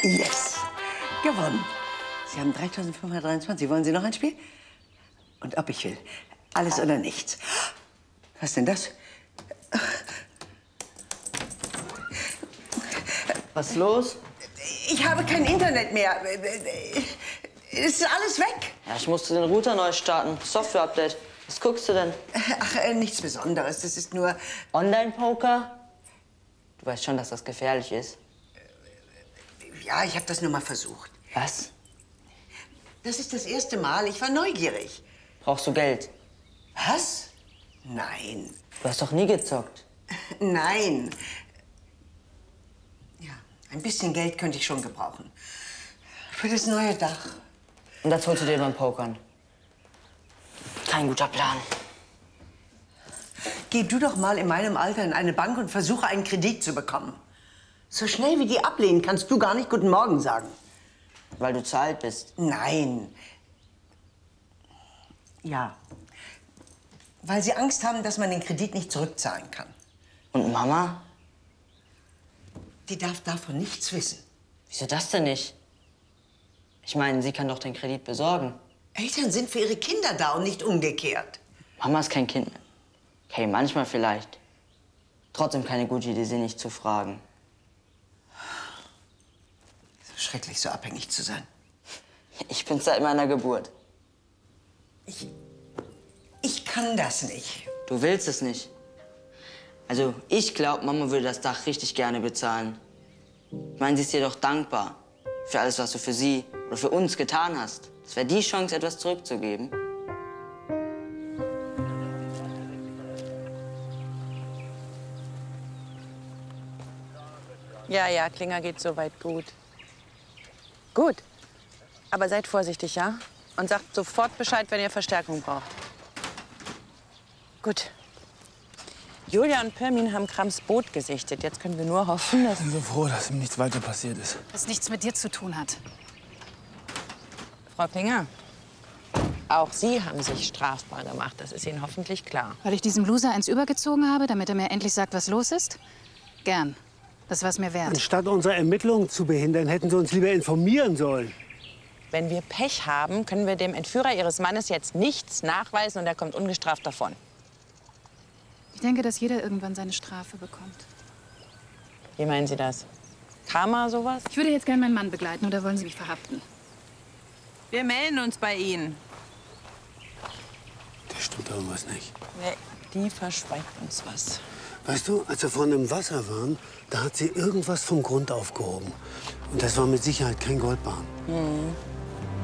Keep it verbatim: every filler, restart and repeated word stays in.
Yes! Gewonnen. Sie haben dreitausendfünfhundertdreiundzwanzig. Wollen Sie noch ein Spiel? Und ob ich will. Alles oder nichts. Was ist denn das? Was ist los? Ich habe kein Internet mehr. Es ist alles weg. Ja, ich musste den Router neu starten. Software-Update. Was guckst du denn? Ach, äh, nichts Besonderes. Das ist nur... Online-Poker? Du weißt schon, dass das gefährlich ist. Ja, ich habe das nur mal versucht. Was? Das ist das erste Mal. Ich war neugierig. Brauchst du Geld? Was? Nein. Du hast doch nie gezockt. Nein. Ja, ein bisschen Geld könnte ich schon gebrauchen. Für das neue Dach. Und das holst du dir beim Pokern. Kein guter Plan. Geh du doch mal in meinem Alter in eine Bank und versuche, einen Kredit zu bekommen. So schnell wie die ablehnen, kannst du gar nicht Guten Morgen sagen. Weil du zu alt bist. Nein. Ja. Weil sie Angst haben, dass man den Kredit nicht zurückzahlen kann. Und Mama? Die darf davon nichts wissen. Wieso das denn nicht? Ich meine, sie kann doch den Kredit besorgen. Eltern sind für ihre Kinder da und nicht umgekehrt. Mama ist kein Kind mehr. Okay, manchmal vielleicht. Trotzdem keine gute Idee, sie nicht zu fragen. Schrecklich, so abhängig zu sein. Ich bin seit meiner Geburt. Ich... Ich kann das nicht. Du willst es nicht. Also, ich glaube, Mama würde das Dach richtig gerne bezahlen. Ich meine, sie ist dir doch dankbar für alles, was du für sie oder für uns getan hast. Das wäre die Chance, etwas zurückzugeben. Ja, ja, Klinger geht soweit gut. Gut. Aber seid vorsichtig, ja? Und sagt sofort Bescheid, wenn ihr Verstärkung braucht. Gut. Julia und Pirmin haben Krams Boot gesichtet. Jetzt können wir nur hoffen, dass... Ich bin so froh, dass ihm nichts weiter passiert ist. Das nichts mit dir zu tun hat. Frau Klinger, auch Sie haben sich strafbar gemacht. Das ist Ihnen hoffentlich klar. Weil ich diesem Loser eins übergezogen habe, damit er mir endlich sagt, was los ist? Gern. Das war es mir wert. Anstatt unsere Ermittlungen zu behindern, hätten Sie uns lieber informieren sollen. Wenn wir Pech haben, können wir dem Entführer Ihres Mannes jetzt nichts nachweisen und er kommt ungestraft davon. Ich denke, dass jeder irgendwann seine Strafe bekommt. Wie meinen Sie das? Karma, sowas? Ich würde jetzt gern meinen Mann begleiten, oder wollen Sie mich verhaften? Wir melden uns bei Ihnen. Da stimmt irgendwas nicht. Nee, die verschweigt uns was. Weißt du, als wir vorhin im Wasser waren, da hat sie irgendwas vom Grund aufgehoben. Und das war mit Sicherheit kein Goldbarren. Mhm.